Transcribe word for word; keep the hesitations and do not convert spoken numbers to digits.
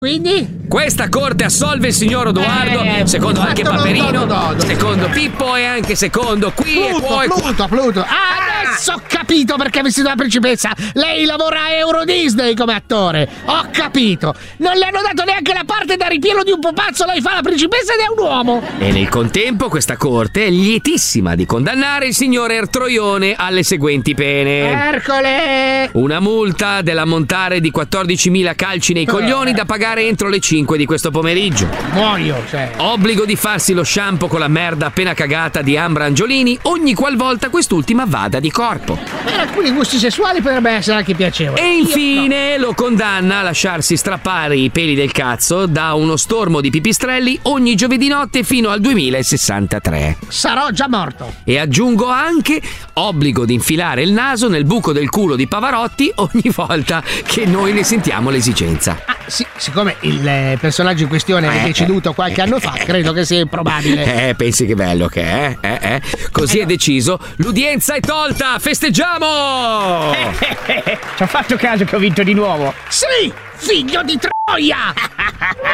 Quindi? Questa corte assolve il signor Odoardo, Eh, secondo anche fatto Paperino, no, no, no. secondo Pippo e anche secondo qui e Pluto, poi Pluto, Pluto. Ah, adesso ho capito perché è vestito da principessa. Lei lavora a Euro Disney come attore. Ho capito. Non le hanno dato neanche la parte da ripieno di un pupazzo. Lei fa la principessa ed è un uomo. E nel contempo questa corte è lietissima di condannare il signor Ertroione alle seguenti pene. Ercole! Una multa dell'ammontare di quattordicimila calci nei coglioni da pagare entro le cinque di questo pomeriggio. Muoio, cioè. Obbligo di farsi lo shampoo con la merda appena cagata di Ambra Angiolini ogni qualvolta quest'ultima vada di corpo. Per alcuni gusti sessuali potrebbe essere anche piacevole. E infine lo condanna a lasciarsi strappare i peli del cazzo da uno stormo di pipistrelli ogni giovedì notte fino al duemilasessantatré. Sarò già morto. E aggiungo anche obbligo di infilare il naso nel buco del culo di Pavarotti ogni volta che noi ne sentiamo l'esigenza. Ah, sì, siccome il eh, personaggio in questione è Eh, deceduto qualche anno fa, credo che sia improbabile. Eh, pensi che bello che è? Eh, eh. Così è deciso. L'udienza è tolta! Festeggiamo! Ci ho fatto caso che ho vinto di nuovo. Sì, figlio di troia!